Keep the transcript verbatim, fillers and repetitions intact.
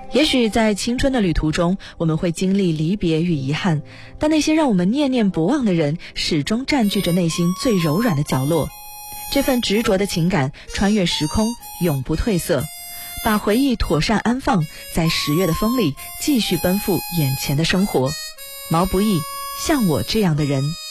也许在青春的旅途中，我们会经历离别与遗憾，但那些让我们念念不忘的人，始终占据着内心最柔软的角落。这份执着的情感穿越时空，永不褪色，把回忆妥善安放，在十月的风里继续奔赴眼前的生活。毛不易，像我这样的人。